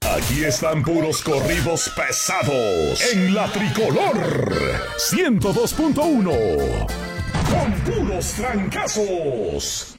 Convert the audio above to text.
Aquí están puros corridos pesados en la Tricolor 102.1 con puros trancazos.